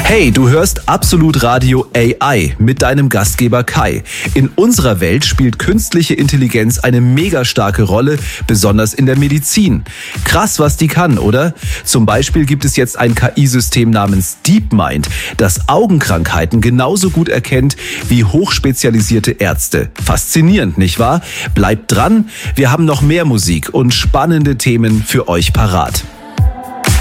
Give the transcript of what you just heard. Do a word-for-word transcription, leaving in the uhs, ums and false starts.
Hey, du hörst Absolut Radio A I mit deinem Gastgeber Kai. In unserer Welt spielt künstliche Intelligenz eine mega starke Rolle, besonders in der Medizin. Krass, was die kann, oder? Zum Beispiel gibt es jetzt ein K I-System namens DeepMind, das Augenkrankheiten genauso gut erkennt wie hochspezialisierte Ärzte. Faszinierend, nicht wahr? Bleibt dran, wir haben noch mehr Musik und spannende Themen für euch parat.